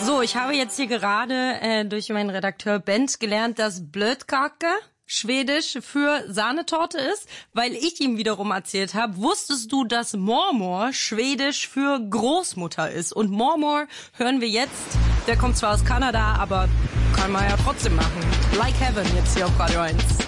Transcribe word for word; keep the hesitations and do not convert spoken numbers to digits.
So, ich habe jetzt hier gerade äh, durch meinen Redakteur Bent gelernt, dass Blötkake Schwedisch für Sahnetorte ist, weil ich ihm wiederum erzählt habe, wusstest du, dass Mormor Schwedisch für Großmutter ist? Und Mormor hören wir jetzt, der kommt zwar aus Kanada, aber kann man ja trotzdem machen. Like Heaven jetzt hier auf Radio eins.